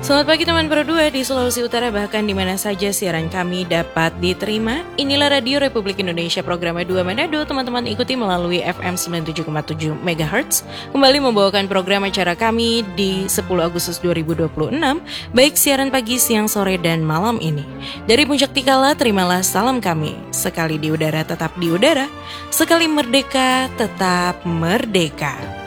Selamat pagi teman Pro 2 di Sulawesi Utara, bahkan di mana saja siaran kami dapat diterima. Inilah Radio Republik Indonesia program 2 Manado. Teman-teman ikuti melalui FM 97,7 MHz. Kembali membawakan program acara kami di 10 Agustus 2026, baik siaran pagi, siang, sore, dan malam ini. Dari Puncak Tikala, terimalah salam kami. Sekali di udara tetap di udara, sekali merdeka tetap merdeka.